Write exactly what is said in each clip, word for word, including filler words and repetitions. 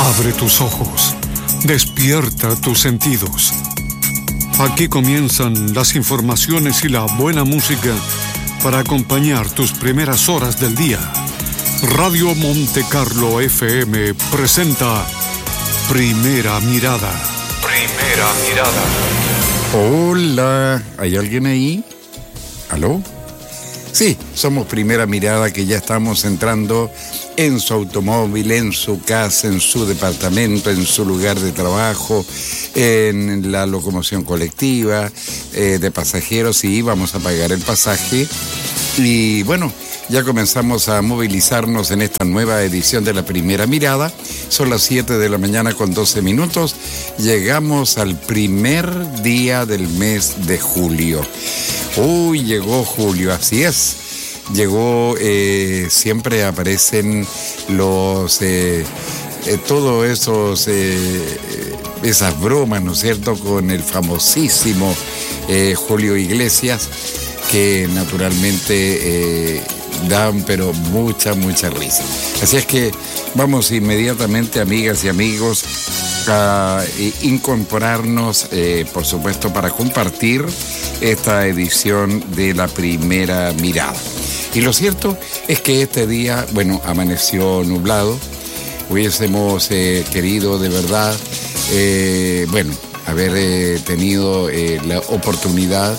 Abre tus ojos, despierta tus sentidos. Aquí comienzan las informaciones y la buena música para acompañar tus primeras horas del día. Radio Monte Carlo F M presenta Primera Mirada. Primera Mirada. Hola, ¿hay alguien ahí? ¿Aló? Sí, somos Primera Mirada, que ya estamos entrando en su automóvil, en su casa, en su departamento, en su lugar de trabajo, en la locomoción colectiva eh, de pasajeros, y vamos a pagar el pasaje. Y bueno, ya comenzamos a movilizarnos en esta nueva edición de la Primera Mirada. Son las siete de la mañana con doce minutos. Llegamos al primer día del mes de julio. Uy, llegó julio, así es. Llegó, eh, siempre aparecen los, eh, eh, todos esos, eh, esas bromas, ¿no es cierto?, con el famosísimo eh, Julio Iglesias, que naturalmente eh, dan pero mucha, mucha risa. Así es que vamos inmediatamente, amigas y amigos, a incorporarnos, eh, por supuesto, para compartir esta edición de la Primera Mirada. Y lo cierto es que este día, bueno, amaneció nublado. Hubiésemos eh, querido de verdad, eh, bueno, haber eh, tenido eh, la oportunidad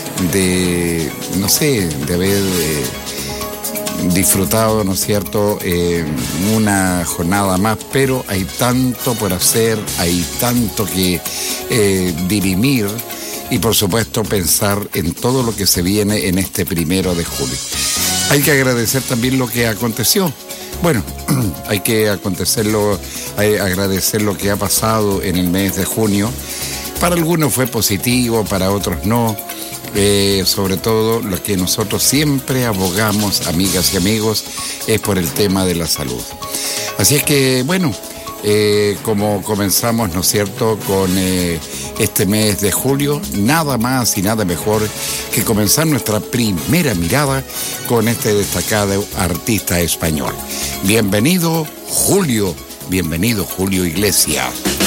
de, no sé, de haber eh, disfrutado, ¿no es cierto?, eh, una jornada más, pero hay tanto por hacer, hay tanto que eh, dirimir y, por supuesto, pensar en todo lo que se viene en este primero de julio. Hay que agradecer también lo que aconteció. Bueno, hay que acontecerlo, hay que agradecer lo que ha pasado en el mes de junio. Para algunos fue positivo, para otros no. Eh, sobre todo lo que nosotros siempre abogamos, amigas y amigos, es por el tema de la salud. Así es que, bueno, eh, como comenzamos, ¿no es cierto?, con eh, este mes de julio, nada más y nada mejor que comenzar nuestra primera mirada con este destacado artista español. Bienvenido, Julio. Bienvenido, Julio Iglesias.